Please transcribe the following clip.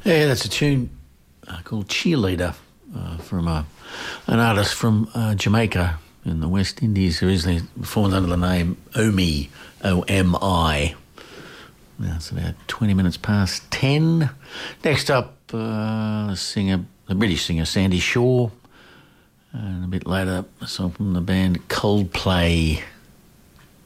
Yeah, that's a tune called Cheerleader from an artist from Jamaica in the West Indies, who originally performed under the name Omi, O-M-I. Now it's about 20 minutes past 10. Next up, the British singer Sandy Shaw. And a bit later, a song from the band Coldplay.